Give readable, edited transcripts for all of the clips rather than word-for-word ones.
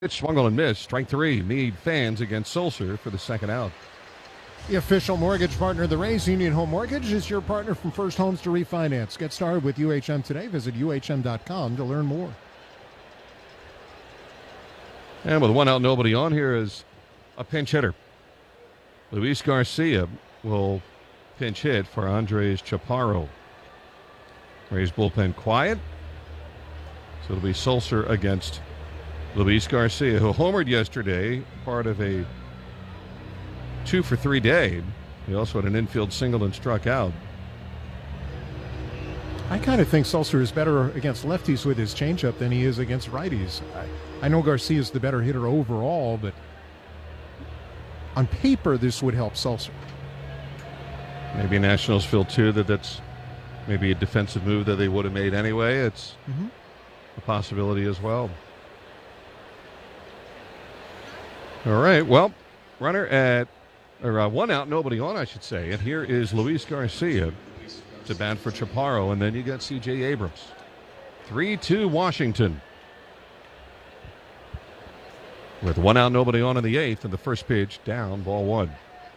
Pitch swung on and missed. Strike three. Meade fans against Sulcer for the second out. The official mortgage partner of the Rays, Union Home Mortgage, is your partner from first homes to refinance. Get started with UHM today. Visit UHM.com to learn more. And with one out, nobody on, here is a pinch hitter. Luis Garcia will pinch hit for Andres Chaparro. Rays bullpen quiet. So it'll be Sulcer against Luis Garcia, who homered yesterday, part of a 2-for-3 day. He also had an infield single and struck out. I kind of think Sulcer is better against lefties with his changeup than he is against righties. I know Garcia is the better hitter overall, but on paper, this would help Sulcer. Maybe Nationals feel, too, that's maybe a defensive move that they would have made anyway. It's a possibility as well. All right, well, runner at, or one out, nobody on, I should say. And here is Luis Garcia to bat for Chaparro, and then you got C.J. Abrams. 3-2 Washington. With one out, nobody on in the eighth, and the first pitch down, ball one.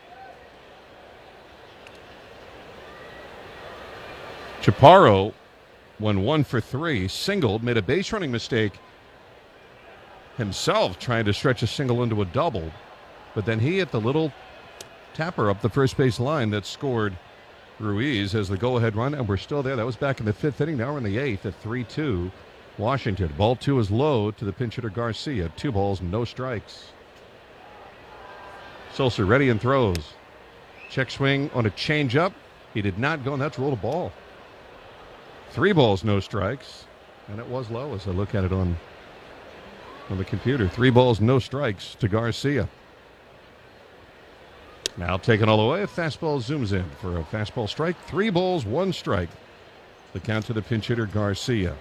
Chaparro went 1-for-3, singled, made a base running mistake himself, trying to stretch a single into a double, but then he hit the little tapper up the first base line that scored Ruiz as the go-ahead run, and we're still there. That was back in the fifth inning. Now we're in the eighth at 3-2 Washington. Ball two is low to the pinch hitter Garcia. 2 balls, no strikes. Sulcer ready and throws. Check swing on a changeup. He did not go, and that's rolled a ball. 3 balls, no strikes, and it was low as I look at it on the computer. 3 balls, no strikes to Garcia. Now taken all the way, a fastball zooms in for a fastball strike. 3 balls, 1 strike. The count to the pinch hitter Garcia.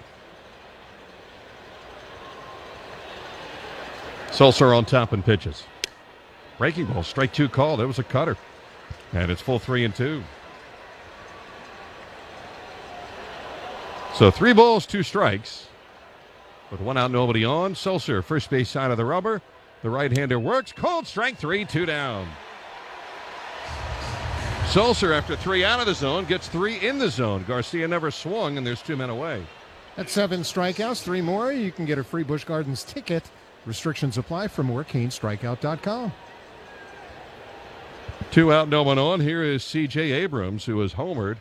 Sulcer on top and pitches. Breaking ball, strike 2 call. There was a cutter. And it's full 3-2. So 3 balls, 2 strikes. With one out, nobody on. Sulcer, first base side of the rubber. The right-hander works. Called strike 3, 2 down. Sulcer, after 3 out of the zone, gets 3 in the zone. Garcia never swung, and there's 2 men away. At 7 strikeouts, 3 more, you can get a free Busch Gardens ticket. Restrictions apply. For more, CaneStrikeout.com. 2 out, no one on. Here is C.J. Abrams, who was homered.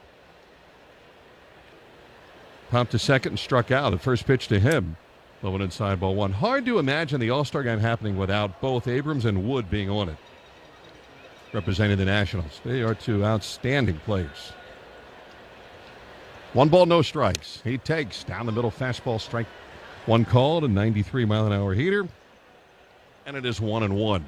Pumped to second and struck out. The first pitch to him. Low and inside, ball 1. Hard to imagine the All-Star game happening without both Abrams and Wood being on it, representing the Nationals. They are 2 outstanding players. 1 ball, no strikes. He takes down the middle fastball, strike 1 called, a 93-mile-an-hour heater, and it is 1-1.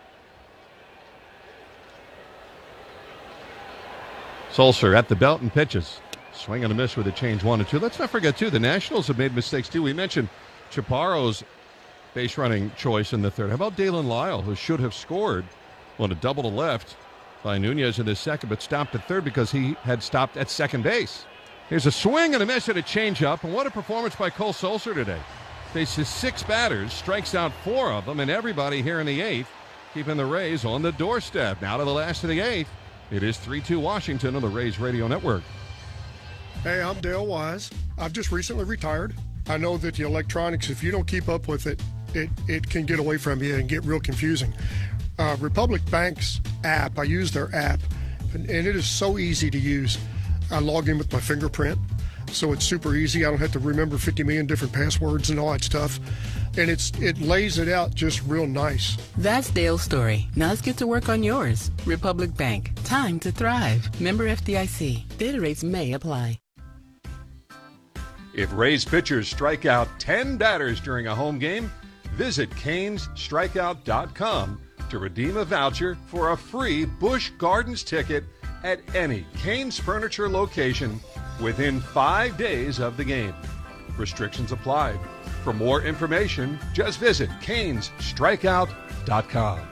Sulcer at the belt and pitches. Swing and a miss with a change 1-2. Let's not forget, too, the Nationals have made mistakes, too. We mentioned Chaparro's base running choice in the third. How about Dalen Lyle, who should have scored on a double to left by Nunez in the second, but stopped at third because he had stopped at second base. Here's a swing and a miss and a changeup, and what a performance by Cole Sulcer today. Faces 6 batters, strikes out 4 of them, and everybody here in the eighth keeping the Rays on the doorstep. Now to the last of the eighth. It is 3-2 Washington on the Rays Radio Network. Hey, I'm Dale Wise. I've just recently retired. I know that the electronics, if you don't keep up with it, it can get away from you and get real confusing. Republic Bank's app, I use their app, and it is so easy to use. I log in with my fingerprint, so it's super easy. I don't have to remember 50 million different passwords and all that stuff. And it lays it out just real nice. That's Dale's story. Now let's get to work on yours. Republic Bank. Time to thrive. Member FDIC. Data rates may apply. If Rays pitchers strike out 10 batters during a home game, visit CaneStrikeout.com to redeem a voucher for a free Busch Gardens ticket at any Canes Furniture location within 5 days of the game. Restrictions apply. For more information, just visit CaneStrikeout.com.